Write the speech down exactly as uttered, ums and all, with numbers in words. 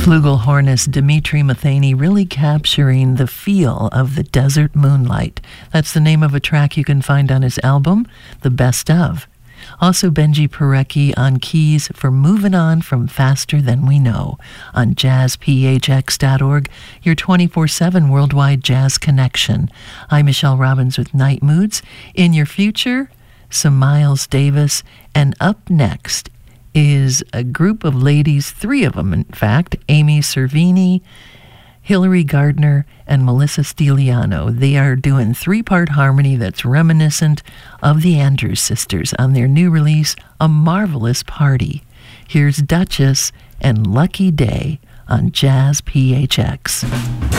flugelhornist Dimitri Matheny really capturing the feel of the desert moonlight. That's the name of a track you can find on his album, The Best Of. Also Benji Parecki on keys for Moving On from Faster Than We Know on jazz p h x dot org, your twenty-four seven worldwide jazz connection. I'm Michelle Robbins with Night Moods. In your future, some Miles Davis, and up next is a group of ladies, three of them in fact, Amy Cervini, Hilary Gardner, and Melissa Stiliano. They are doing three-part harmony that's reminiscent of the Andrews Sisters on their new release, A Marvelous Party. Here's Duchess and Lucky Day on Jazz P H X.